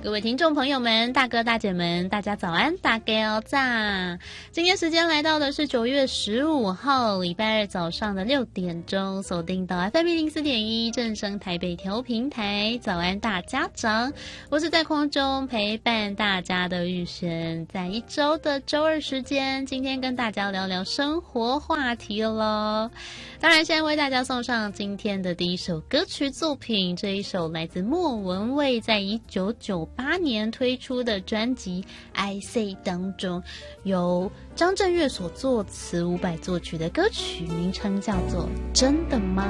各位听众朋友们，大哥大姐们，大家早安，大家早。今天时间来到的是9月15号礼拜二早上的6点钟，锁定到 FM 104.1正声台北调频台，早安大家长，我是在空中陪伴大家的玉璇，在一周的周二时间，今天跟大家聊聊生活话题咯。当然先为大家送上今天的第一首歌曲作品，这一首来自莫文蔚在1998年推出的专辑《I Say》当中，由张震岳所作词，伍佰作曲的歌曲，名称叫做《真的吗》。